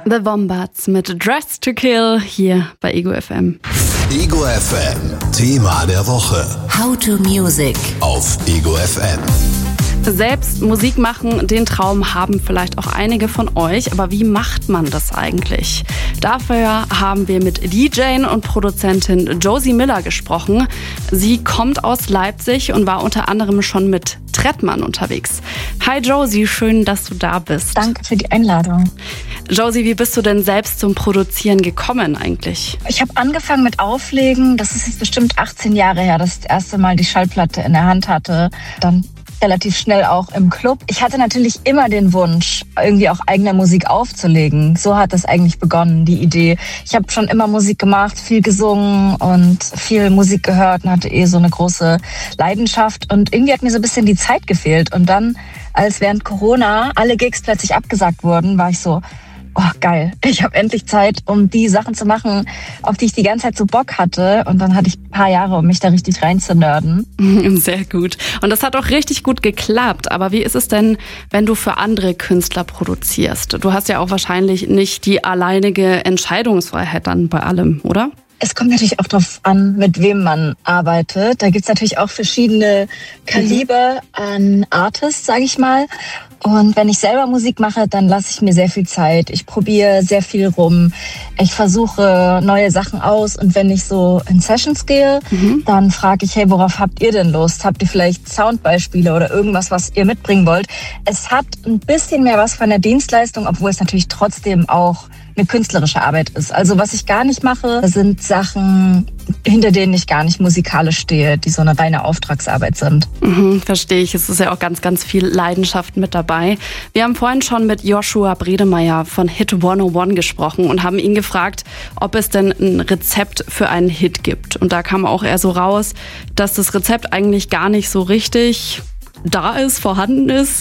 The Wombats mit Dressed to Kill hier bei Ego FM. Ego FM, Thema der Woche. How to Music Auf Ego FM. Selbst Musik machen, den Traum haben vielleicht auch einige von euch. Aber wie macht man das eigentlich? Dafür haben wir mit DJ und Produzentin Josie Miller gesprochen. Sie kommt aus Leipzig und war unter anderem schon mit Trettmann unterwegs. Hi Josie, schön, dass du da bist. Danke für die Einladung. Josie, wie bist du denn selbst zum Produzieren gekommen eigentlich? Ich habe angefangen mit Auflegen. Das ist jetzt bestimmt 18 Jahre her, dass ich das erste Mal die Schallplatte in der Hand hatte. Dann relativ schnell auch im Club. Ich hatte natürlich immer den Wunsch, irgendwie auch eigene Musik aufzulegen. So hat das eigentlich begonnen, die Idee. Ich habe schon immer Musik gemacht, viel gesungen und viel Musik gehört und hatte so eine große Leidenschaft. Und irgendwie hat mir so ein bisschen die Zeit gefehlt. Und dann, als während Corona alle Gigs plötzlich abgesagt wurden, war ich so, oh geil, ich habe endlich Zeit, um die Sachen zu machen, auf die ich die ganze Zeit so Bock hatte. Und dann hatte ich ein paar Jahre, um mich da richtig reinzunörden. Sehr gut. Und das hat auch richtig gut geklappt. Aber wie ist es denn, wenn du für andere Künstler produzierst? Du hast ja auch wahrscheinlich nicht die alleinige Entscheidungsfreiheit dann bei allem, oder? Es kommt natürlich auch darauf an, mit wem man arbeitet. Da gibt's natürlich auch verschiedene Kaliber an Artists, sage ich mal. Und wenn ich selber Musik mache, dann lasse ich mir sehr viel Zeit. Ich probiere sehr viel rum. Ich versuche neue Sachen aus. Und wenn ich so in Sessions gehe, dann frage ich, hey, worauf habt ihr denn Lust? Habt ihr vielleicht Soundbeispiele oder irgendwas, was ihr mitbringen wollt? Es hat ein bisschen mehr was von der Dienstleistung, obwohl es natürlich trotzdem auch eine künstlerische Arbeit ist. Also was ich gar nicht mache, sind Sachen, hinter denen ich gar nicht musikalisch stehe, die so eine reine Auftragsarbeit sind. Verstehe ich. Es ist ja auch ganz, ganz viel Leidenschaft mit dabei. Wir haben vorhin schon mit Joshua Bredemeier von Hit 101 gesprochen und haben ihn gefragt, ob es denn ein Rezept für einen Hit gibt. Und da kam auch eher so raus, dass das Rezept eigentlich gar nicht so richtig da ist, vorhanden ist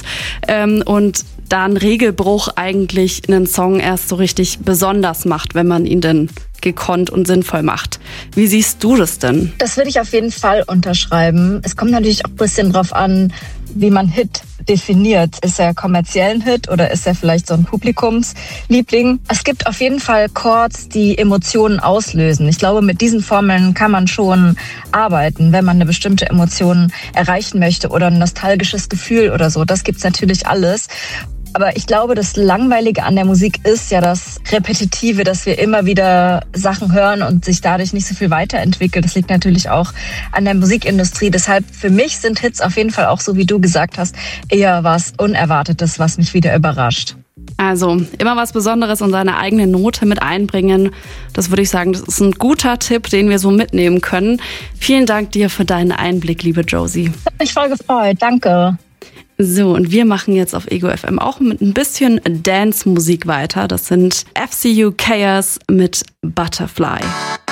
und da ein Regelbruch eigentlich einen Song erst so richtig besonders macht, wenn man ihn denn gekonnt und sinnvoll macht. Wie siehst du das denn? Das würde ich auf jeden Fall unterschreiben. Es kommt natürlich auch ein bisschen drauf an, wie man Hit definiert. Ist er kommerziell ein Hit oder ist er vielleicht so ein Publikumsliebling? Es gibt auf jeden Fall Chords, die Emotionen auslösen. Ich glaube, mit diesen Formeln kann man schon arbeiten, wenn man eine bestimmte Emotion erreichen möchte oder ein nostalgisches Gefühl oder so. Das gibt's natürlich alles. Aber ich glaube, das Langweilige an der Musik ist ja das Repetitive, dass wir immer wieder Sachen hören und sich dadurch nicht so viel weiterentwickelt. Das liegt natürlich auch an der Musikindustrie. Deshalb für mich sind Hits auf jeden Fall auch, so wie du gesagt hast, eher was Unerwartetes, was mich wieder überrascht. Also immer was Besonderes und seine eigene Note mit einbringen. Das würde ich sagen, das ist ein guter Tipp, den wir so mitnehmen können. Vielen Dank dir für deinen Einblick, liebe Josie. Hat mich voll gefreut. Danke. So, und wir machen jetzt auf Ego FM auch mit ein bisschen Dance-Musik weiter. Das sind FCU Chaos mit Butterfly.